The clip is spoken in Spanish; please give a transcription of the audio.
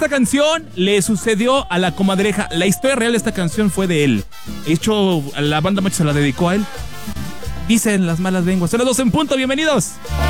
esta canción le sucedió a la comadreja. La historia real de esta canción fue de él. De hecho, la banda Macho se la dedicó a él. Dicen las malas lenguas. Son las 2 en punto, bienvenidos.